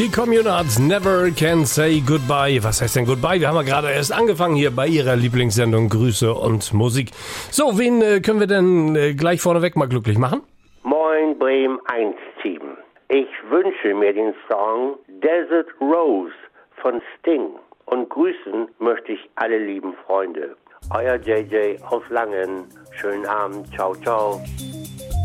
Die Communards Never Can Say Goodbye. Was heißt denn Goodbye? Wir haben ja gerade erst angefangen hier bei Ihrer Lieblingssendung Grüße und Musik. So, wen können wir denn gleich vorneweg mal glücklich machen? Moin Bremen 1 Team. Ich wünsche mir den Song Desert Rose von Sting. Und grüßen möchte ich alle lieben Freunde. Euer JJ aus Langen. Schönen Abend. Ciao, ciao.